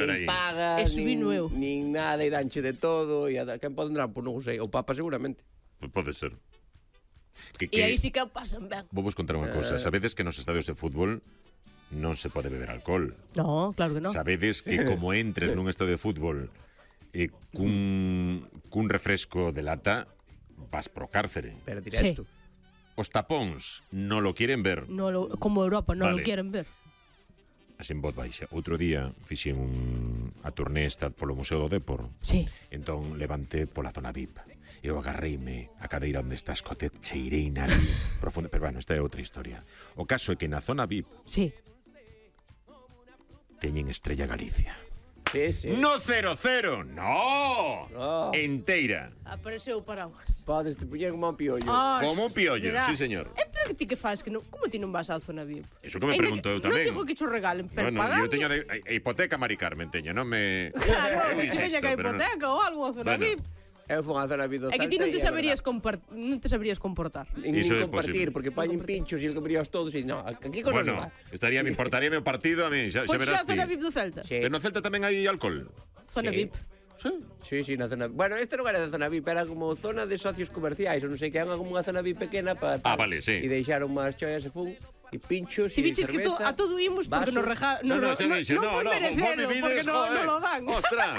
nin pagas, nin nada, e danche de todo, e quen pode entrar? Pois non sei, o Papa seguramente. Pode ser. E aí sí que pasan ben. Vou vos contar unha cousa. Sabedes que nos estadios de fútbol non se pode beber alcohol. No, claro que non. Sabedes que como entres nun estadio de fútbol cun refresco de lata, vas pro cárcere. Pero directo. Sí. Os tapóns non lo quieren ver. Como Europa non Vale. lo quieren ver. Así en voz baixa. Outro día fixen a turné esta polo Museo do Dépor. Sí. Entón levanté pola zona VIP. Eu agarreime a cadeira onde está Escotet, cheirei na ali profunda. Pero bueno, esta é outra historia. O caso é que na zona VIP Sí. teñen Estrella Galicia. Sí, sí. No 0-0, no! No. Enteira. Apareceu o paraguas. Podes te puñer como un piollo. Como un piollo, verás. sí, señor. Pero que ti que fas? Como ti non vas á zona VIP? Iso que me pregunto eu tamén. Non digo que cho regalen, pero Bueno, pagando. eu teño a hipoteca Mari Carmen, teño, non me... Claro, Eu que insisto, veña que hai pero non- hipoteca ou algo a zona Bueno. VIP. Eu fui a zona VIP do É que ti non te saberías comportar. Nin Iso é compartir, posible. porque pañen pinchos e el comerías todos e no, aquí con Bueno, me importaríame o partido a mí, xa Pois verás xa ti. zona VIP do Celta. Sí. Pero no Celta tamén hai alcohol. Zona Sí. VIP. Sí, na zona. Bueno, este non era de zona VIP, era como zona de socios comerciais, ou non sei que, era como unha zona VIP pequena para Vale, sí. E deixaron máis choias e fun e pinchos Ti e biches que cerveza. a todo imos porque nos No, non vos me merecelo, vides, porque non lo dan. Ostras.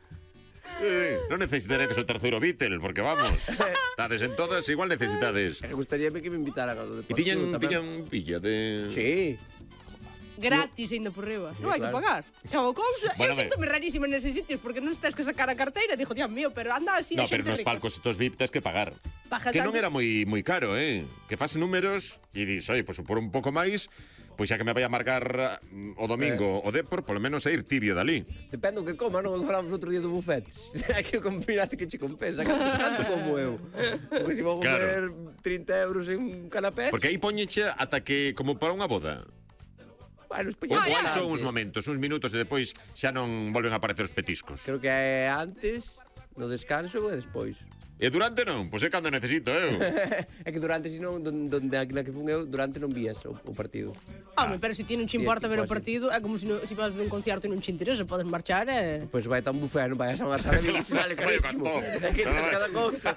Non necesitaredes o terceiro Beatle, porque vamos, estades en todas, igual necesitades. Gustaríame que me invitaran ao E deportivo tiñan pilla de... Sí. Gratis ainda por riba. Non hai que claro. pagar. Como cousa, Bueno, eu sinto-me rarísima neses sitios porque non estás que sacar a carteira, dixo, Dios mío, pero anda así No, a pero xente nos rica. palcos estos VIP tes que pagar. Pajas Que non antes- era moi caro, que fas números e dis, oi, pois por un pouco máis, pois xa que me vai a marcar o domingo o Depor, polo menos a ir tibio dali. Depende do que coma, non? Falamos outro día do buffet. Hai que combinarse que che compensa, tanto como eu. Porque se vou comer 30 euros en un canapé... Porque aí poñeche ata que, como para unha boda. Bueno, Ou hai só uns momentos, uns minutos e depois xa non volven a aparecer os petiscos. Creo que é antes, no descanso e despois. E durante non, pois é cando necesito eu. É que durante, se non, donde aquí na que fun eu, durante non vías o partido. Home, pero se ti non che importa ver o partido, é como se vas ver un concerto e non che interesa, podes marchar e... Pois vai tan buffet, non vai a San Marçal e se sale carísimo. É que tens cada cousa.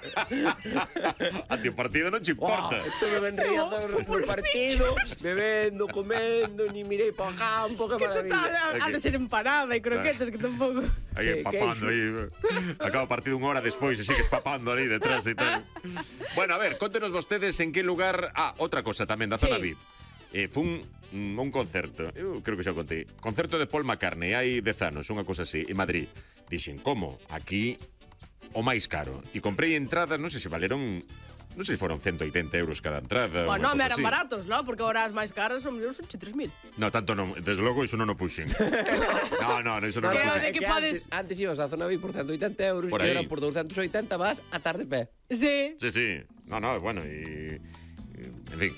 A ti o partido non che importa. Estuve ben riendo no partido, bebendo, comendo, ni mirei para o campo, que Que total, maravilla. ha de ser empanada e croquetas, que tampouco... Aí papando aí. Acaba o partido unha hora despois e sigues papando ali detrás e tal. Bueno, a ver, contenos vostedes en que lugar... Ah, outra cosa tamén da zona VIP. Fun un concerto, eu creo que xa o contei. Concerto de Paul McCartney, hai 10 anos, unha cosa así, en Madrid. Dixen, como? Aquí o máis caro. E comprei entradas, non sei se valeron... Non sei se foron 180 euros cada entrada. Bueno, unha me cosa eran así. baratos, non? Porque ahora as máis caras son mellor son 3.000. No, tanto non, desde logo iso non o puxen. No, iso non o Que puxen. de que podes- Antes ibas á zona VIP por 180 euros Por e aí. ahora por 280 vas a tarde pé. Sí. Sí, sí. No, bueno, en fin.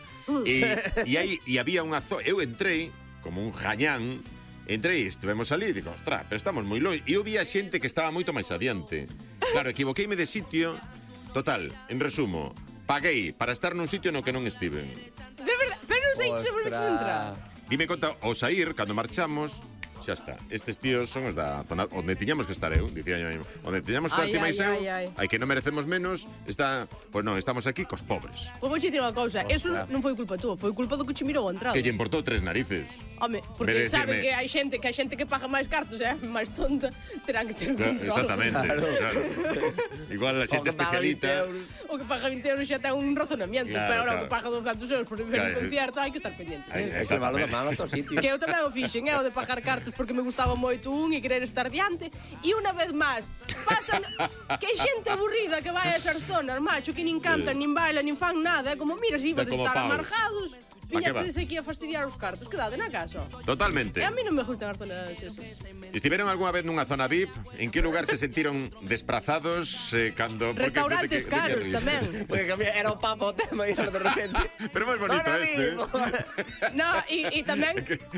E había unha eu entrei como un jañán. Entrei, estivemos ali e digo, ostras, pero estamos moi longe. E eu vi a xente que estaba moito máis adiante. Claro, equivoqueime de sitio. Total, en resumo, paguei para estar nun sitio no que non estiven. De verdade, pero non sei se volveches a entrar. Dime conta, ao sair, cando marchamos, xa está. Estes tíos son os da zona onde tiñamos que estar eu, dicía yo mesmo. Onde tiñamos que estar ti máis eu, hai que non merecemos menos, está, pois non, estamos aquí cos pobres. Pois vou dicir unha cousa, eso non foi culpa túa, foi culpa do que che mirou a entrada. Que lle importou 3 narices. Home, porque Vere sabe decirme- que hai xente que paga máis cartos, máis tonta, terán que ter un control. Exactamente, claro. Igual a xente O que paga 20 especialita. euros. O que paga 20 euros xa ten un razonamiento, Claro, pero claro. o que paga 200 euros por ver Claro. un concierto hai que estar pendiente. É que valo da mano ao sitio. Que eu tamén o fixen, o de pagar cartos porque me gustaba moito un e querer estar diante. E unha vez máis, pasan que hai xente aburrida que vai a esas zonas, macho, que nin cantan, nin bailan, nin fan nada. É como, mira, se ibades como estar paus. amargados, Pa que viñastedes aquí a fastidiar os cartos, quedade na casa. Totalmente. E a mí non me gustan as zonas esas. Estiveron algunha vez nunha zona VIP? En que lugar se sentiron desprazados cando... porque Restaurantes desde que- caros tamén. Porque era o papa o tema e era de repente. Pero máis bonito Zona este. VIP. No, e tamén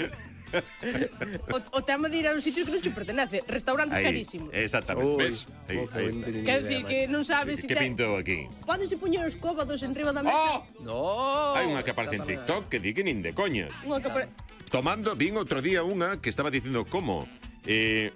o tema de ir a un sitio que non che pertenece, restaurantes Aí, carísimos. exactamente, Ui, ves? Aí non está. teño ni Quer idea, dicir vai. que non sabes se Que pintou aquí? Pódense poñer os cóvados en riba da mesa. Oh! No. Hai unha que aparece en TikTok que di que nin de coñas. Unha que Tomando, vin outro día unha que estaba dicindo como